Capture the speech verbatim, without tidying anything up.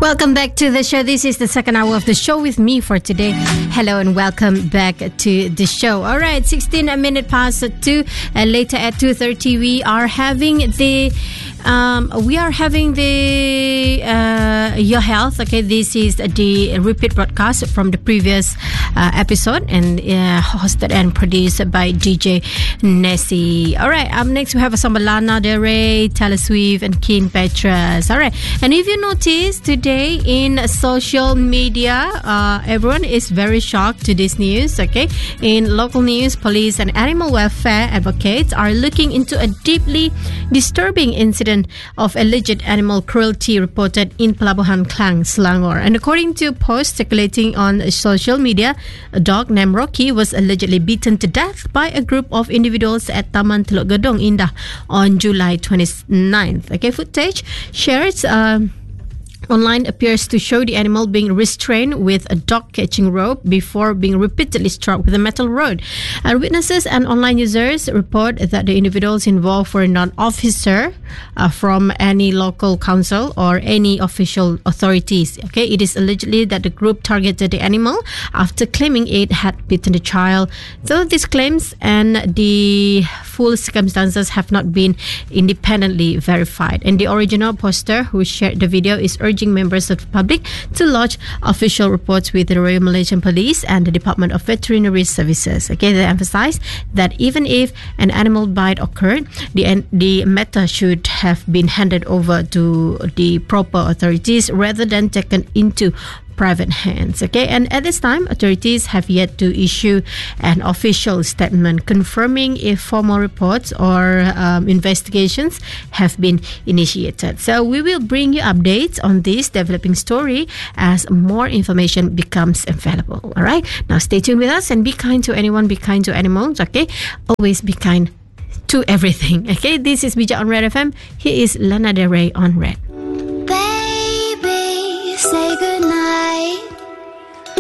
Welcome back to the show. This is the second hour of the show with me for today. Hello and welcome back to the show. All right, sixteen minutes past two. And later at two thirty, we are having the um, we are having the uh, Your Health. Okay, this is the repeat broadcast from the previous uh, episode and uh, hosted and produced by D J Nessie. All right, up next we have some Lana Del Rey, Taylor Swift, and Kim Petras. All right, and if you notice today in social media, uh, everyone is very shocked to this news. Okay, in local news, police and animal welfare advocates are looking into a deeply disturbing incident of alleged animal cruelty reported in Pelabuhan Klang, Selangor. And according to posts circulating on social media, a dog named Rocky was allegedly beaten to death by a group of individuals at Taman Teluk Gedong Indah on July twenty-ninth. Okay, footage shared Uh, online appears to show the animal being restrained with a dog-catching rope before being repeatedly struck with a metal rod. And witnesses and online users report that the individuals involved were not officer uh, from any local council or any official authorities. Okay, it is allegedly that the group targeted the animal after claiming it had bitten the child. Though these claims and the full circumstances have not been independently verified. And the original poster who shared the video is urging members of the public to lodge official reports with the Royal Malaysian Police and the Department of Veterinary Services. Okay, they emphasize that even if an animal bite occurred, the the matter should have been handed over to the proper authorities rather than taken into private hands. Okay, and at this time, authorities have yet to issue an official statement confirming if formal reports or um, investigations have been initiated. So we will bring you updates on this developing story as more information becomes available. All right, now stay tuned with us and be kind to anyone, be kind to animals. Okay, always be kind to everything. Okay, this is Bijak on Red F M. Here is Lana Del Rey on Red.